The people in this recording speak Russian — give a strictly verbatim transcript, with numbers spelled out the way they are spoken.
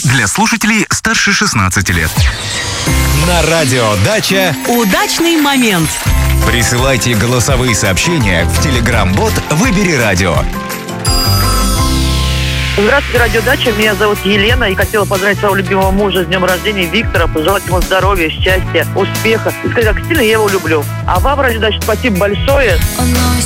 Для слушателей старше шестнадцати лет. На радио «Дача» удачный момент. Присылайте голосовые сообщения в Telegram-бот «Выбери радио». Здравствуйте, радиодача. Меня зовут Елена. И хотела поздравить своего любимого мужа с днем рождения Виктора. Пожелать ему здоровья, счастья, успеха. И сказать, как сильно я его люблю. А вам, радиодача, спасибо большое.